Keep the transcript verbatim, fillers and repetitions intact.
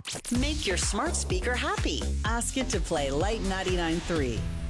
Make your smart speaker happy. Ask it to play Light ninety-nine point three.